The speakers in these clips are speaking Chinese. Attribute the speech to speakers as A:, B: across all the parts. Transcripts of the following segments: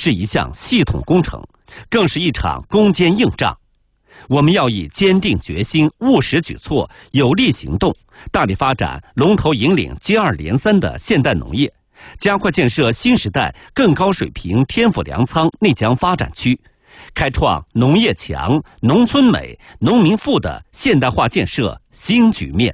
A: 是一项系统工程，更是一场攻坚硬仗。我们要以坚定决心、务实举措、有力行动，大力发展龙头引领接二连三的现代农业，加快建设新时代更高水平天府粮仓内江发展区，开创农业强、农村美、农民富的现代化建设新局面。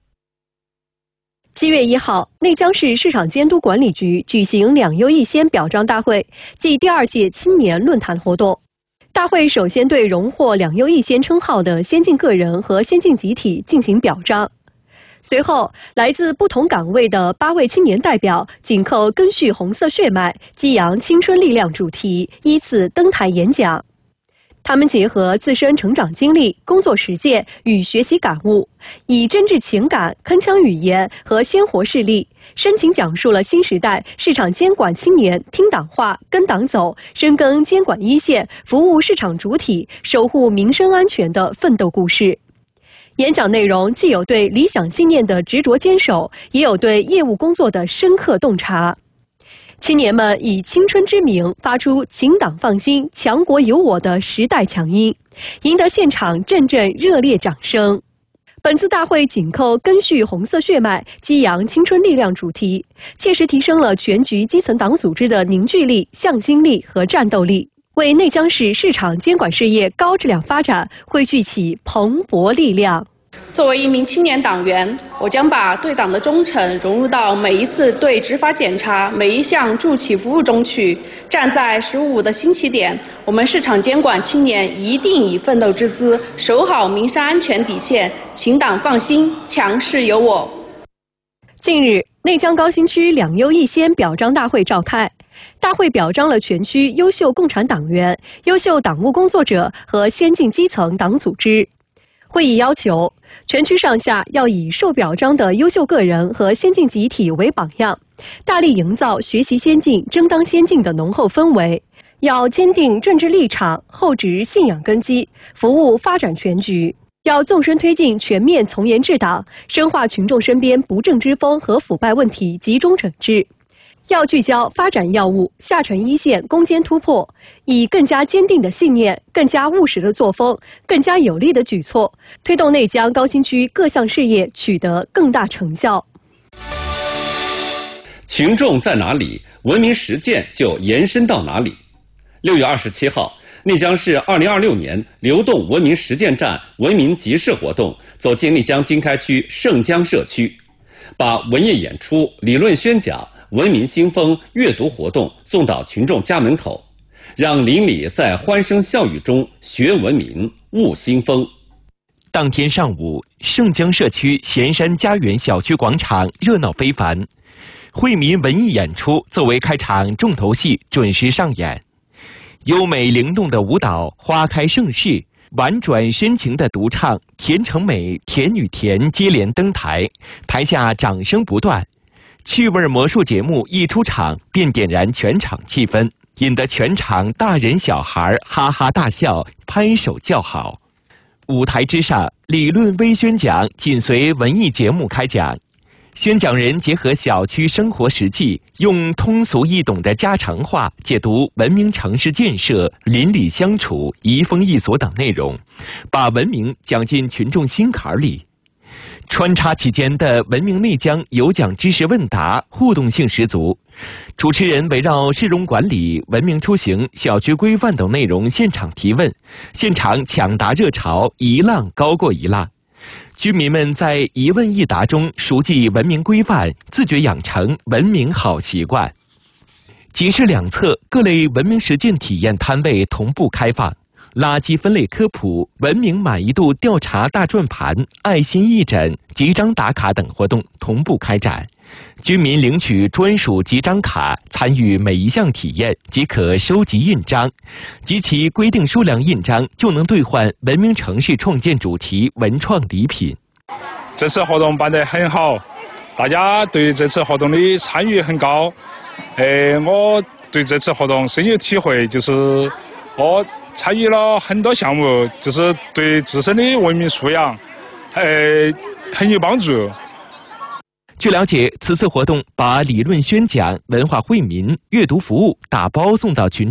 B: 7月1号，内江市市场监督管理局举行两优一先表彰大会暨第2届青年论坛活动。大会首先对荣获两优一先称号的先进个人和先进集体进行表彰，随后来自不同岗位的8位青年代表紧扣根续红色血脉，激扬青春力量主题，依次登台演讲。他们结合自身成长经历、工作实践与学习感悟，以真挚情感、铿锵语言和鲜活事例，深情讲述了新时代市场监管青年听党话、跟党走、深耕监管一线、服务市场主体、守护民生安全的奋斗故事。演讲内容既有对理想信念的执着坚守，也有对业务工作的深刻洞察。青年们以青春之名发出请党放心、强国有我的时代强音，赢得现场阵阵热烈掌声。本次大会紧扣根续红色血脉、激扬青春力量主题，切实提升了全局基层党组织的凝聚力、向心力和战斗力，为内江市市场监管事业高质量发展汇聚起蓬勃力量。
C: 作为一名青年党员，我将把对党的忠诚融入到每一次对执法检查、每一项助企服务中去。站在“15+5”的新起点，我们市场监管青年一定以奋斗之姿，守好民生安全底线，请党放心，强势有我。
B: 近日，内江高新区两优一先表彰大会召开。大会表彰了全区优秀共产党员、优秀党务工作者和先进基层党组织。会议要求，全区上下要以受表彰的优秀个人和先进集体为榜样，大力营造学习先进、争当先进的浓厚氛围。要坚定政治立场，厚植信仰根基，服务发展全局。要纵深推进全面从严治党，深化群众身边不正之风和腐败问题集中整治。要聚焦发展要务，下沉一线攻坚突破，以更加坚定的信念、更加务实的作风、更加有力的举措，推动内江高新区各项事业取得更大成效。
A: 群众在哪里，文明实践就延伸到哪里。6月27号，内江市2026年流动文明实践站文明集市活动走进内江经开区盛江社区，把文艺演出、理论宣讲、文明新风阅读活动送到群众家门口，让邻里在欢声笑语中学文明、悟新风。
D: 当天上午，盛江社区咸山家园小区广场热闹非凡，惠民文艺演出作为开场重头戏准时上演。优美灵动的舞蹈花开盛世，婉转深情的独唱甜成美、甜与甜接连登台，台下掌声不断。趣味魔术节目一出场便点燃全场气氛，引得全场大人小孩哈哈大笑，拍手叫好。舞台之上，理论微宣讲紧随文艺节目开讲，宣讲人结合小区生活实际，用通俗易懂的家常话解读文明城市建设、邻里相处、移风易俗等内容，把文明讲进群众心坎里。穿插其间的文明内江有奖知识问答互动性十足，主持人围绕市容管理、文明出行、小区规范等内容现场提问，现场抢答热潮一浪高过一浪。居民们在一问一答中熟记文明规范，自觉养成文明好习惯。集市两侧各类文明实践体验摊位同步开放，垃圾分类科普、文明满意度调查大转盘、爱心义诊、集章打卡等活动同步开展。居民领取专属集章卡，参与每一项体验即可收集印章，集齐规定数量印章就能兑换文明城市创建主题文创礼品。
E: 这次活动办得很好，大家对这次活动的参与很高。我对这次活动深有体会，就是我参与了很多项目，就是对自身的文明素养很有帮助。
D: 据了解，此次活动把理论宣讲、文化惠民、阅读服务打包送到群众